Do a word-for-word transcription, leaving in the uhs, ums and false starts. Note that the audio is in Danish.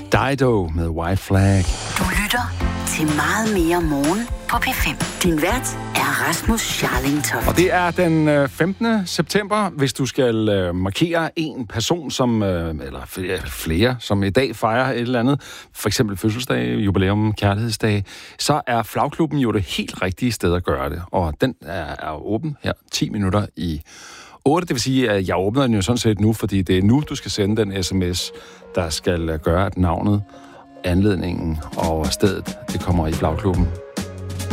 Dido med White Flag. Du lytter til Meget Mere Morgen på P fem. Din vært er Rasmus Scharling-Toft. Og det er den femtende september, hvis du skal markere en person, som, eller flere, som i dag fejrer et eller andet, for eksempel fødselsdag, jubilæum, kærlighedsdag, så er Flagklubben jo det helt rigtige sted at gøre det. Og den er, er åben her ti minutter i otte. Det vil sige, at jeg åbner den jo sådan set nu, fordi det er nu, du skal sende den sms, der skal gøre, at navnet, anledningen og stedet, det kommer i Flagklubben.